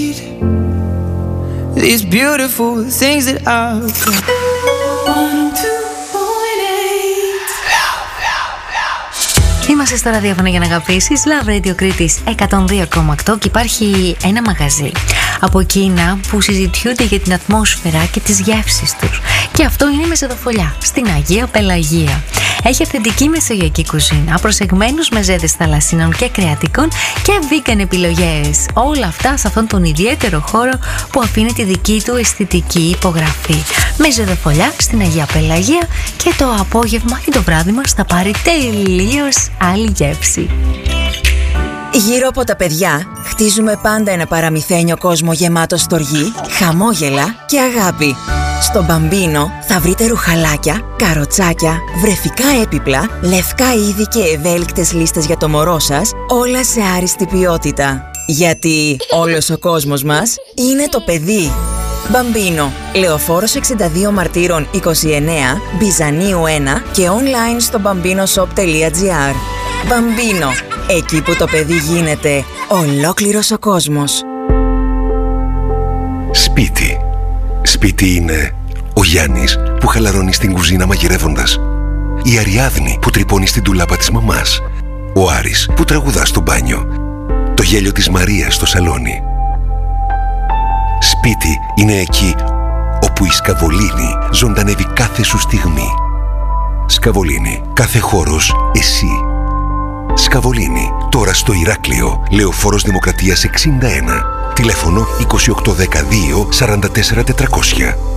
These beautiful things that I've got. Είμαστε στο ραδιόφωνο για να αγαπήσεις. Love Radio Κρήτης 102,8 και υπάρχει ένα μαγαζί από εκείνα που συζητιούνται για την ατμόσφαιρα και τις γεύσεις τους. Και αυτό είναι η Μεσεδοφολιά, στην Αγία Πελαγία. Έχει αυθεντική μεσογειακή κουζίνα, προσεγμένους μεζέδες θαλασσινών και κρεατικών και vegan επιλογές. Όλα αυτά σε αυτόν τον ιδιαίτερο χώρο που αφήνει τη δική του αισθητική υπογραφή. Μεσεδοφολιά στην Αγία Πελαγία και το απόγευμα ή το βράδυ μας θα πάρει τελείως άλλη γεύση. Γύρω από τα παιδιά χτίζουμε πάντα ένα παραμυθένιο κόσμο γεμάτο στοργή, χαμόγελα και αγάπη. Στο Μπαμπίνο θα βρείτε ρουχαλάκια, καροτσάκια, βρεφικά έπιπλα, λευκά είδη και ευέλικτες λίστες για το μωρό σας, όλα σε άριστη ποιότητα. Γιατί όλος ο κόσμος μας είναι το παιδί. Μπαμπίνο, Λεωφόρος 62 Μαρτύρων 29, Μπιζανίου 1 και online στο bambinoshop.gr. Μπαμπίνο, εκεί που το παιδί γίνεται ολόκληρος ο κόσμος. Σπίτι. Σπίτι είναι ο Γιάννης που χαλαρώνει στην κουζίνα μαγειρεύοντας, η Αριάδνη που τρυπώνει στην τουλάπα της μαμάς, ο Άρης που τραγουδά στο μπάνιο, το γέλιο της Μαρίας στο σαλόνι. Σπίτι είναι εκεί όπου η Σκαβολίνη ζωντανεύει κάθε σου στιγμή. Σκαβολίνη, κάθε χώρος εσύ. Σκαβολίνη, τώρα στο Ηράκλειο, Λεωφόρος Δημοκρατίας 61. Τηλέφωνο 28102 44400.